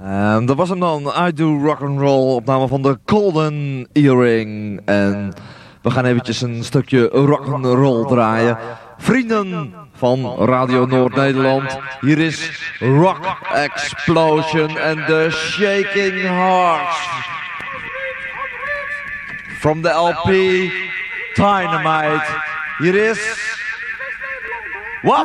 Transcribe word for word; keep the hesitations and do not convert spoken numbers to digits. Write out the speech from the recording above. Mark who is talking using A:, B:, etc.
A: En dat was hem dan, I Do Rock and Roll, opname van de Golden Earring. En we gaan eventjes een stukje rock and roll draaien. Vrienden van Radio Noord-Nederland, hier is Rock Explosion and the Shaking Hearts. From the L P Dynamite, hier is